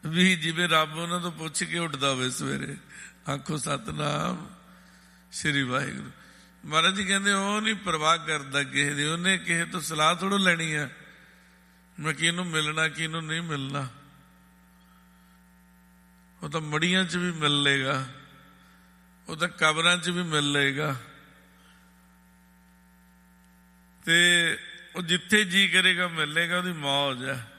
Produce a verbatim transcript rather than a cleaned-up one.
ਵੀ ਜਿਵੇਂ ਰੱਬ ਉਹਨਾਂ ਤੋਂ ਪੁੱਛ ਕੇ ਉੱਠਦਾ ਹੋਵੇ ਸਵੇਰੇ, ਆਖੋ ਸਤਿਨਾਮ ਸ਼੍ਰੀ ਵਾਹਿਗੁਰੂ। ਮਹਾਰਾਜ ਜੀ ਕਹਿੰਦੇ ਉਹ ਨਹੀਂ ਪਰਵਾਹ ਕਰਦਾ ਕਿਸੇ ਦੀ, ਉਹਨੇ ਕਿਸੇ ਤੋਂ ਸਲਾਹ ਥੋੜ੍ਹਾ ਲੈਣੀ ਆ ਮੈਂ ਕਿਹਨੂੰ ਮਿਲਣਾ ਕਿਹਨੂੰ ਨਹੀਂ ਮਿਲਣਾ। ਉਹ ਤਾਂ ਮੜੀਆਂ 'ਚ ਵੀ ਮਿਲ ਲਏਗਾ, ਉਹ ਤਾਂ ਕਬਰਾਂ 'ਚ ਵੀ ਮਿਲ ਲਏਗਾ, ਤੇ ਉਹ ਜਿੱਥੇ ਜੀ ਕਰੇਗਾ ਮਿਲੇਗਾ, ਉਹਦੀ ਮੌਜ ਹੈ।